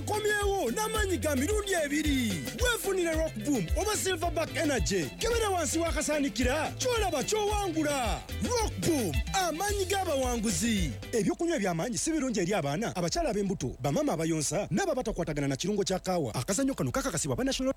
bakomyewo n'amanyi ga mirundi ebiri. Weefunire Rock Boom oba Silverback Energy. Kebera wansi wakasanikira kyolaba kyowangula. Rock Boom amanyi g'abawanguzi. Ebyokunywa by'amaanyi si birungi eri abaana, abakyala ab'embuto, bamama abayonsa n'ababatakwatagana na kirungo kya kaawa. Akazannyo kano kakakasibwa ba National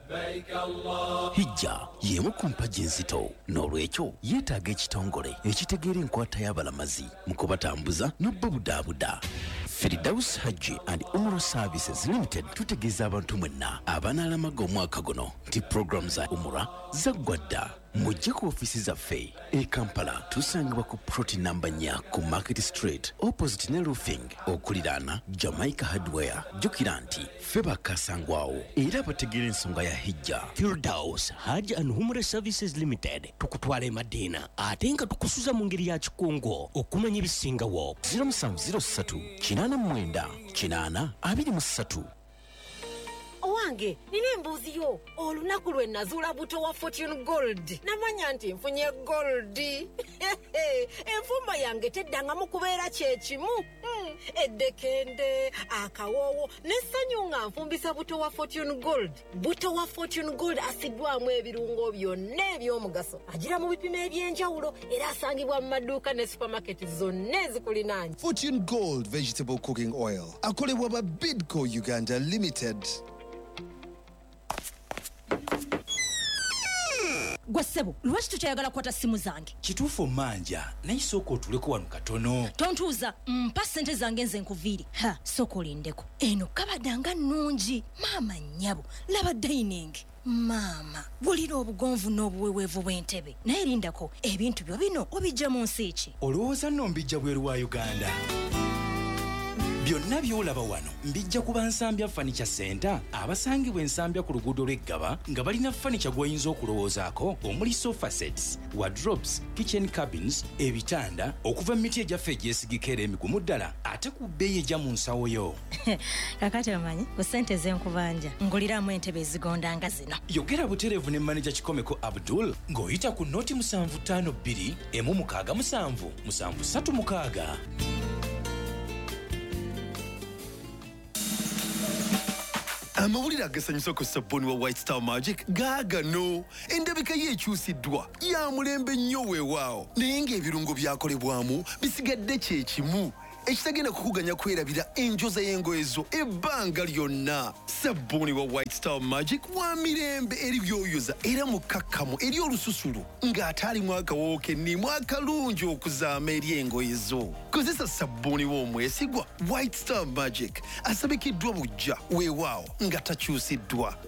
Hijja yemu ku mpagi enzito n'olwekyo yeetaaga ekitongole ekitegeera enkwata y'abalamazi mu kubatambuza n'obbabudaabuda. Firdaus Hajji and Umrah Services Limited tutegeeza abantu mwenna abanaalamaga omwaka guno nti program za Umrah zaggwa dda. Mujje ku ofisi zaffe e Kampala tusangibwa ku ploti namba 4 ku Market Street opposite ne roofing okuliraana Jamaica Hardware. Jjukira nti ffe bakasangwawo era bategeera ensonga ya hijja. Firdaus Hajji and Umrah Services Limited tukutwala Madiina ate nga tukusuza mu ngeri ya kikungo okumanya ebisingawo. 0703 89 823. Owange, nina embuuzi yo. Olunaku lwe nazuula buto wa Fortune Gold. Namanya nti nfunye gold. Enfumba yange teddangamu kubeera kyekimu. Eddekende, akawoowo, n'essanyu nga nfumbisa buto wa Fortune Gold. Buto wa Fortune Gold asiddwamu ebirungo byonna eby'omugaso. Agira mu bipimo eby'enjawulo era asangibwa mu maduuka ne supermarket zonna ezikulinaanye. Fortune Gold Vegetable Cooking Oil. Akolebwa ba Bidco Uganda Limited. Gwasebo, lwaki tukyayagala kwata simu zange? Kituufu manja, naye sooka otuleko wano katono. Tontuuza, mpa ssente zange nze nkuviiri. Sooka olindeko. Eno kabadanga nnungi. Maama nnyabo, laba dining. Maama, bulira obugonvu n'obuweweevu bw'entebe. Naye lindako, ebintu byo bino obijja mu nsi ki? Olowooza nno mbijja bweru wa Uganda. Byonna byolaba wano mbijja kuba Nsambya Furniture Center abasangibwa Ensambya ku luguudo lw'Eggaba nga balina furniture gw'oyinza okulowoozaako omuli sofa sets, wardrobes, kitchen cabins, ebitanda okuva mu miti egyaffe egyesigika era emigumu ddala ate ku bbeeyi ejja mu nsawo yo. Kakati omanyi ku ssente z'enkubanja nguliramu entebe ezigonda nga zino. Yogera butereevu ne manager Kikomeko Abdul ng'oyita ku noti 752 167 736. Amawulire agasanyusa ku sabbuuni wa White Star Magic gaagano. Endabika ye ekyusiddwa ya mulembe nnyo weewaawo naye ng'ebirungo byakolebwamu bisigadde kyekimu ekitagenda kukuganya kwerabira enjoza y'engoye zo ebbanga lyonna. Sabbuuni wa White Star Magic wa mirembe eri byoyoza era mukakkamu eri olususulu ng'ate alimu akawoowo kennimu akalungi okuzaama eri engoye zo. Kozesa sabbuuni w'omwesigwa White Star Magic asabikiddwa bujja weewaawo nga takyusiddwa.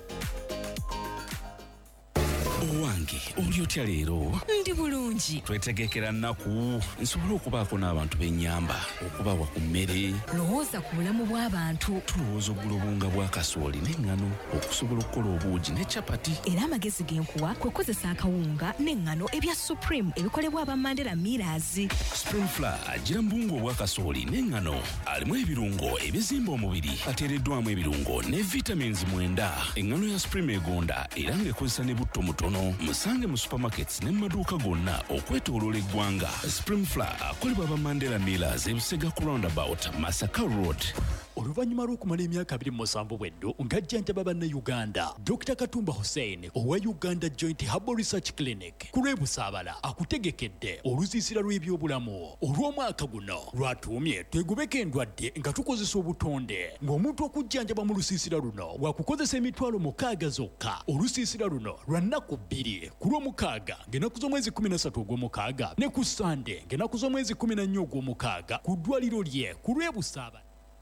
Owange, oli otya leero? Ndi bulungi. Twetegekera nnaku nsobola okubaako n'abantu b'ennyamba okubawa ku mmere. Lowooza ku bulamu bw'abantu. Tulowooza oggula obunga bwa kasooli n'eŋŋano okusobola okukola obuugi ne capati. Era amagezi g'enkuwa kwe kozesa akawunga n'eŋŋano ebya Supreme ebikolebwa aba Mandela Millers. Spring Flour agira mu buwunga obwa kasooli n'eŋŋano alimu ebirungo ebizimba omubiri ateereddwamu ebirungo ne vitamins 9. Eŋŋano ya Supreme egonda era ng'ekozesa ne butto mutono. Musange mu supermarkets ne maduuka gonna okwetooloola eggwanga. Spring Flour akolebwa aba Mandela Millers ebisega ku roundabout Masaka Road. Oluvannyuma lw'okumala emyaka 27 bweddo ng'ajjanjaba bannayuganda, Dr. Katumba Hussein owa Uganda Joint Herbal Research Clinic ku Lwebusaabala akutegekedde olusiisira lw'ebyobulamu olw'omwaka guno lwatuumye twegubeko endwadde nga tukozesa obutonde ng'omuntu okujjanjaba mu lusiisira luno wakukozesa emitwalo 6 zokka. Olusiisira luno lwa nnaku 2 ku Lwomukaaga ng'ennaku z'omwezi 13 ogw'omukaaga ne ku Sande ng'ennaku z'omwezi 14 ogw'omukaaga ku ddwaliro lye ku Lwebusaabala.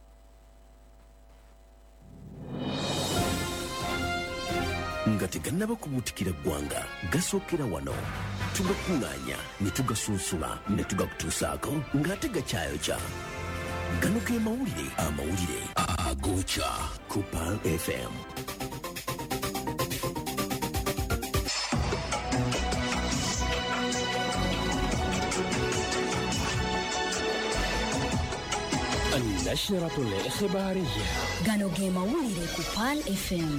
Nga tegannaba kubuutikira ggwanga gasookera wano tugakuŋŋaanya ne tugasunsula ne tugakutuusaako ng'ate gakyayokya. Gano ge mawulire agookya ku Pearl FM. النشرة الإخبارية. Gano ge mawulire ku Pearl FM.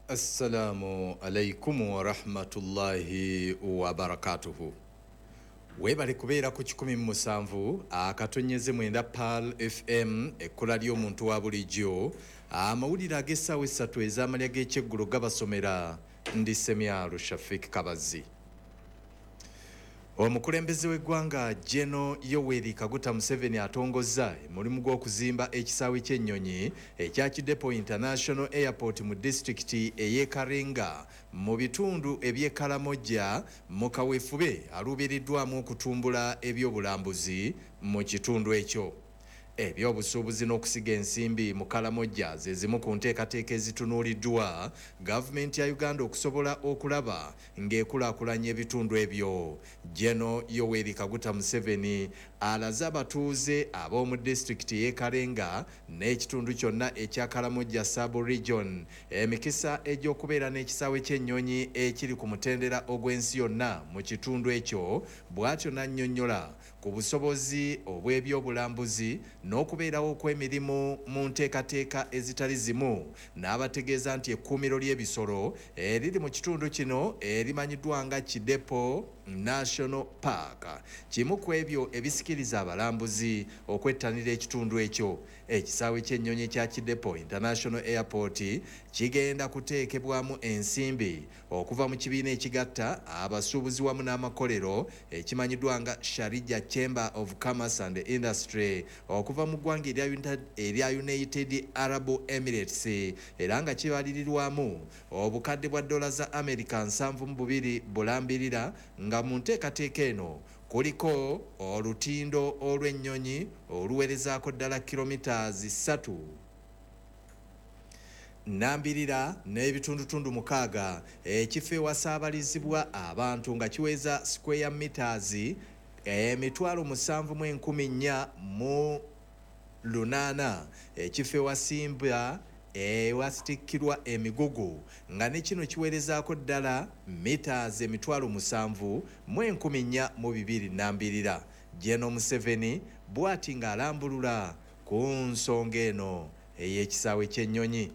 Assalamu alaikum wa rahmatullahi wa barakatuhu. Weebale kubeera ku 17 akatonyeze 9 PAL FM ekkola ly'omuntu wa bulijjo. Amawulire ag'essaawa 3 ez'amalya g'ekyeggulo gabasomera ndi Semyalo Shafik Kabazi. Omukulembeze w'eggwanga General Yoweri Kaguta Museveni atongozza mulimu gw'okuzimba ekisaawe ky'ennyonyi ekya Kidepo International Airport mu disitulikiti ey'e Karenga mu bitundu eby'e Karamoja mu kaweefube aluubiriddwamu okutumbula ebyobulambuzi mu kitundu ekyo. Ebyobusuubuzi n'okusiga ensimbi mu Karamoja ze zimu ku nteekateeka ezitunuuliddwa gavumenti ya Uganda okusobola okulaba ng'ekulaakulanya ebitundu ebyo. General Yoweri Kaguta Museveni alaze abatuuze ab'omu disitulikiti y'e Karenga n'ekitundu kyonna ekya Karamoja sub-region emikisa egy'okubeera n'ekisaawe ky'ennyonyi ekiri ku mutendera ogw'ensi yonna mu kitundu ekyo, bw'atyo n'annyonnyola ku busobozi obw'ebyobulambuzi n'okubeerawo okw'emirimu mu nteekateeka ezitali zimu, n'abategeeza nti ekkuumiro ly'ebisolo eriri mu kitundu kino erimanyiddwa nga Kidepo National Park kimu ku ebyo ebisikiriza abalambuzi okwettanira ekitundu ekyo. Ekisaawe ky'ennyonyi kya Kidepo International Airport kigenda kuteekebwamu ensimbi okuva mu kibiina ekigatta abasuubuzi wamu n'amakolero ekimanyiddwa nga Sharjah Chamber of Commerce and Industry okuva mu ggwanga erya United Arab Emirates, era nga kibalirirwamu obukadde bwa dola za America 72 bulambirira, nga mu nteekateeka eno kuliko olutindo olw'ennyonyi oluwerezaako ddala kilometers 3 nambirira n'ebitundutundu 6 ekifo ewasaabalizibwa abantu nga kiweza square meters 74,408 ekifo ewasimba ewasitikkirwa emigugu nga ne kino kiwerezaako ddala meters 7,402 General Museveni bw'ati ng'alambulula ku nsonga eno ey'ekisaawe ky'ennyonyi.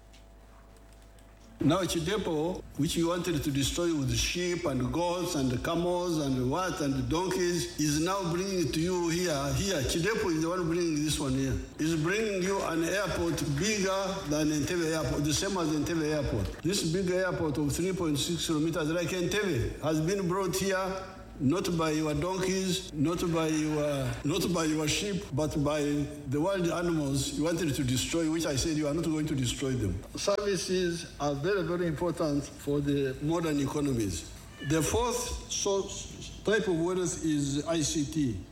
Now Kidepo, which you wanted to destroy with sheep and goats and camels and what and donkeys, is now bringing it to you here. Kidepo is the one bringing this one here. Is bringing you an airport bigger than Entebbe Airport, the same as Entebbe Airport. This big airport of 3.6 kilometers like Entebbe has been brought here not by your donkeys, not by your sheep, but by the wild animals you wanted to destroy, which I said you are not going to destroy them. Services are very, very important for the modern economies. The fourth type of wealth is ICT.